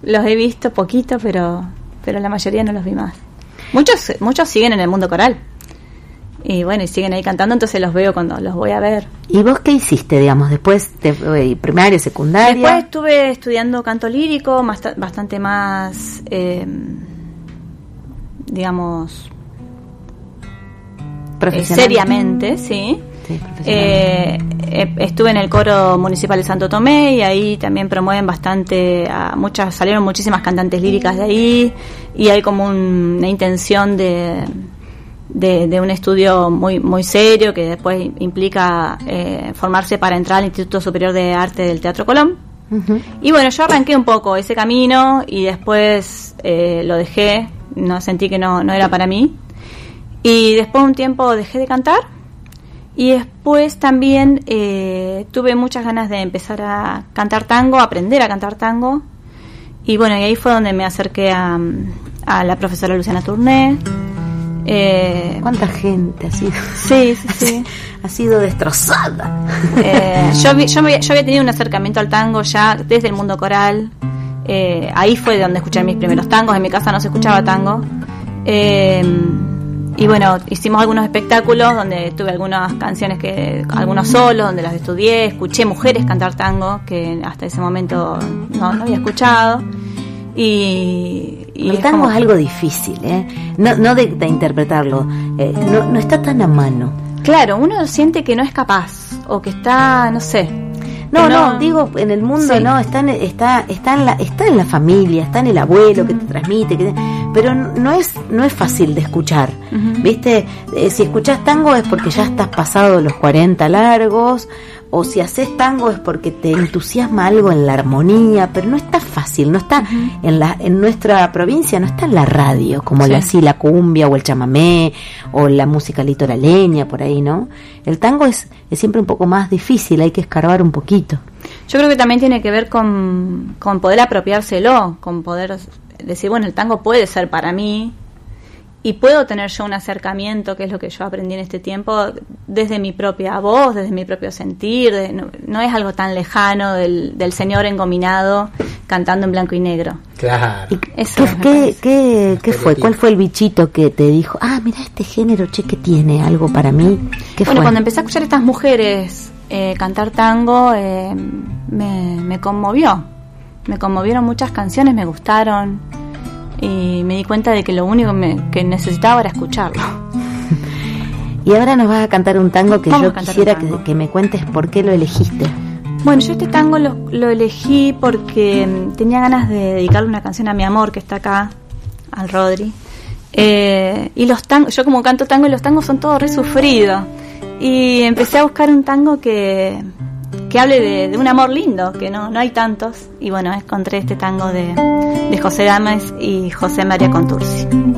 los he visto poquito, pero la mayoría no los vi más. Muchos siguen en el mundo coral. Y bueno, y siguen ahí cantando, entonces los veo cuando los voy a ver. ¿Y vos qué hiciste, digamos, después de primaria, secundaria? Después estuve estudiando canto lírico, bastante más, digamos, seriamente, sí. Sí, estuve en el coro municipal de Santo Tomé y ahí también promueven bastante salieron muchísimas cantantes líricas de ahí, y hay como una intención de un estudio muy muy serio que después implica formarse para entrar al Instituto Superior de Arte del Teatro Colón. Uh-huh. Y bueno, yo arranqué un poco ese camino y después lo dejé, no sentí que no era para mí, y después de un tiempo dejé de cantar. Y después también tuve muchas ganas de empezar a cantar tango, aprender a cantar tango. Y bueno, y ahí fue donde me acerqué a la profesora Luciana Tourné. ¿Cuánta gente ha sido? Sí. Ha sido destrozada. Yo había tenido un acercamiento al tango ya desde el mundo coral. Ahí fue donde escuché mis primeros tangos. En mi casa no se escuchaba tango. Y bueno, hicimos algunos espectáculos donde tuve algunas canciones, algunos solos, donde las estudié, escuché mujeres cantar tango, que hasta ese momento no había escuchado. Y el tango es algo difícil, no de interpretarlo, no está tan a mano. Claro, uno siente que no es capaz, o que está, no sé. No, digo, en el mundo sí. No, está en la familia, está en el abuelo que te transmite, pero no es fácil de escuchar, uh-huh. ¿Viste? Si escuchás tango es porque ya estás pasado los 40 largos, o si haces tango es porque te entusiasma algo en la armonía, pero no está fácil, no está uh-huh. en nuestra provincia, no está en la radio, como sí. La cumbia o el chamamé o la música litoraleña, por ahí, ¿no? El tango es siempre un poco más difícil, hay que escarbar un poquito. Yo creo que también tiene que ver con poder apropiárselo, con poder decir, bueno, el tango puede ser para mí, y puedo tener yo un acercamiento, que es lo que yo aprendí en este tiempo, desde mi propia voz, desde mi propio sentir, no es algo tan lejano del señor engominado cantando en blanco y negro. Claro. ¿Qué fue? ¿Cuál fue el bichito que te dijo, mira este género, que tiene algo para mí? Cuando empecé a escuchar a estas mujeres cantar tango, me conmovió. Me conmovieron muchas canciones, me gustaron. Y me di cuenta de que lo único que necesitaba era escucharlo. Y ahora nos vas a cantar un tango que yo quisiera que me cuentes por qué lo elegiste. Bueno, yo este tango lo elegí porque tenía ganas de dedicarle una canción a mi amor, que está acá, al Rodri. Y los tangos, yo como canto tango, y los tangos son todos re sufridos. Y empecé a buscar un tango que hable de un amor lindo, que no hay tantos. Y bueno, encontré este tango de José Dames y José María Contursi.